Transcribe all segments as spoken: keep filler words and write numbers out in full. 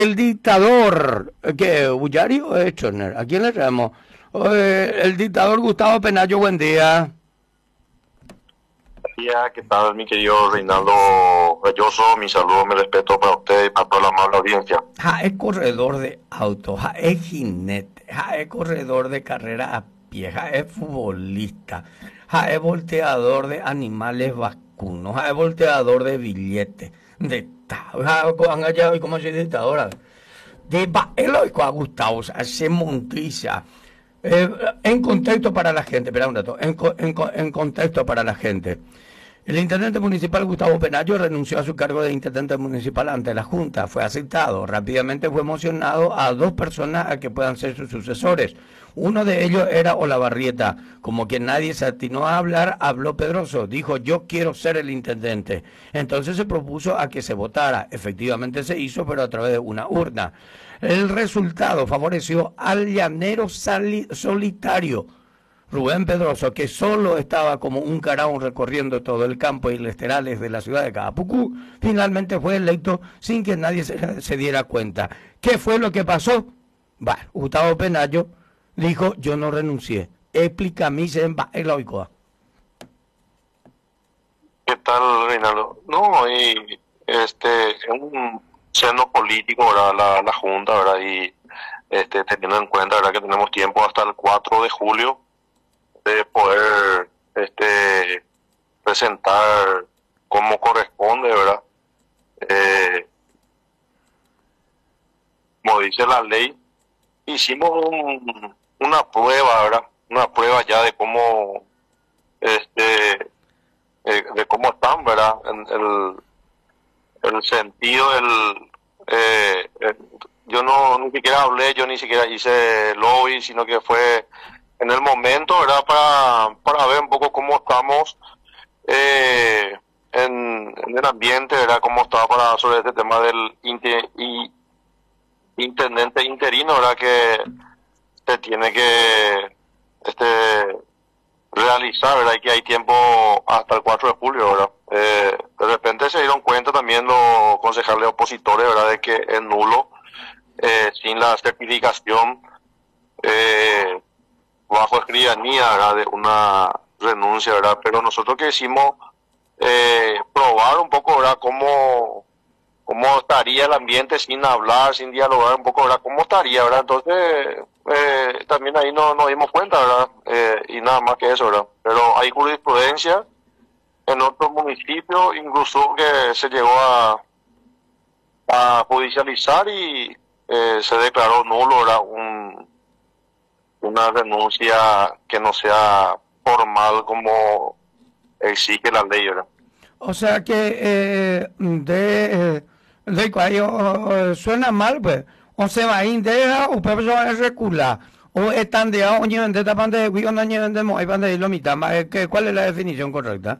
El dictador, ¿qué? ¿Bullari o Echorner? ¿A quién le traemos? Eh, el dictador Gustavo Penayo, buen día. Día, ¿qué tal, mi querido Reinaldo Galloso? Mi saludo, mi respeto para usted y para toda la amable audiencia. Ja, es corredor de auto, ja, es jinete, ja, es corredor de carrera a pie, ja, es futbolista, ja, es volteador de animales vacunos, ja, es volteador de billetes, de ta, ja, han hallado, ¿cómo se dice ahora? De ba, eloico a Gustavo, o sea, se montiza. Eh, en contexto para la gente, espera un rato, en, co- en co- en contexto para la gente. El intendente municipal Gustavo Penayo renunció a su cargo de intendente municipal ante la Junta. Fue aceptado. Rápidamente fue emocionado a dos personas a que puedan ser sus sucesores. Uno de ellos era Olavarrieta. Como que nadie se atinó a hablar, habló Pedroso. Dijo, yo quiero ser el intendente. Entonces se propuso a que se votara. Efectivamente se hizo, pero a través de una urna. El resultado favoreció al llanero sali- solitario Rubén Pedroso, que solo estaba como un caraón recorriendo todo el campo y los esterales de la ciudad de Capucú, finalmente fue electo sin que nadie se, se diera cuenta. ¿Qué fue lo que pasó? Bueno, Gustavo Penayo dijo, yo no renuncié. Explícame, se va el oicoa. ¿Qué tal, Reinaldo? No, y este, es un seno político, ¿verdad? La, la Junta, ¿verdad? Y este, teniendo en cuenta, ¿verdad? Que tenemos tiempo hasta el cuatro de julio de poder este, presentar como corresponde, ¿verdad? Eh, Como dice la ley, hicimos un- una prueba, ¿verdad? Una prueba ya de cómo, este, eh, de cómo están, ¿verdad? En el, el sentido del, eh, eh, yo no ni siquiera hablé, yo ni siquiera hice lobby, sino que fue en el momento, ¿verdad? Para, para ver un poco cómo estamos eh, en, en el ambiente, ¿verdad? Cómo está para sobre este tema del inte- y intendente interino, ¿verdad? Que se tiene que este realizar, ¿verdad? Y que hay tiempo hasta el cuatro de julio, ¿verdad? Eh, de repente se dieron cuenta también los concejales opositores, ¿verdad? De que es nulo, eh, sin la certificación, eh, bajo escribanía, ¿verdad? De una renuncia, ¿verdad? Pero nosotros quisimos eh, probar un poco, ¿verdad? Cómo, cómo estaría el ambiente sin hablar, sin dialogar un poco, ¿verdad? ¿Cómo estaría, verdad? Entonces, eh, también ahí no nos dimos cuenta, ¿verdad? Eh, y nada más que eso, ¿verdad? Pero hay jurisprudencia en otros municipios, incluso que se llegó a, a judicializar y eh, se declaró nulo, ¿verdad? Un, una renuncia que no sea formal como exige la ley, ¿verdad? O sea que eh, de, eh, de cuello suena mal, pues. O se va a indea, o peor se va a recular. O están de a oñe vende tapan de guion oñe vende mo, hay pan de lo mitad. Ma, eh, que- ¿Cuál es la definición correcta?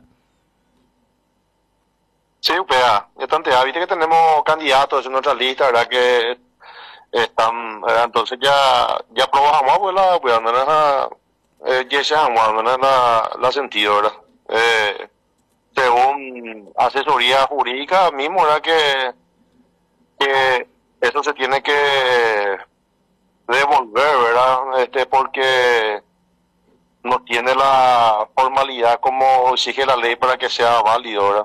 Sí, vea, bastante, viste que tenemos candidatos en nuestra lista, ¿verdad? Que están, ¿verdad? Entonces ya, ya probamos, pues la, pues no es la, eh, ya se han, no es la, la sentido, ¿verdad? Eh, Según asesoría jurídica mismo, ¿verdad? Que, que eso se tiene que devolver, ¿verdad? Este, porque no tiene la formalidad como exige la ley para que sea válido, ¿verdad?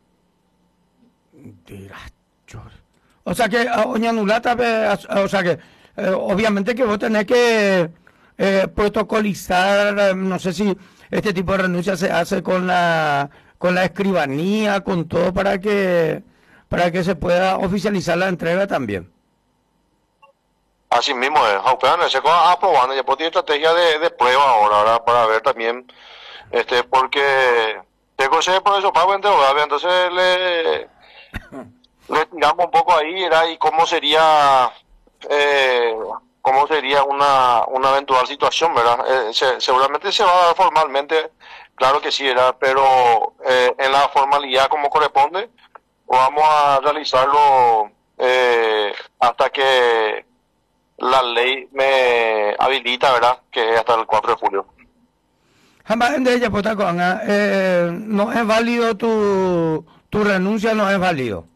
Dirá, chor. O sea que a oña nulata, pe, as- o sea que eh, obviamente que vos tenés que eh, protocolizar, eh, no sé si este tipo de renuncia se hace con la con la escribanía, con todo para que para que se pueda oficializar la entrega también. Así mismo es, aunque se va aprobando, ya pues tiene estrategia de, de prueba ahora, ¿verdad? Para ver también, este, porque tengo ese proceso pago interrogable, entonces le, le tiramos un poco ahí, ¿verdad? Y cómo sería, eh, cómo sería una, una eventual situación, ¿verdad? Eh, se- seguramente se va a dar formalmente, claro que sí, ¿verdad? Pero eh, en la formalidad como corresponde, vamos a realizarlo eh, hasta que la ley me habilita, ¿verdad? Que es hasta el cuatro de julio. Jamás de ella, pues, eh, no es válido tu, tu renuncia, no es válido.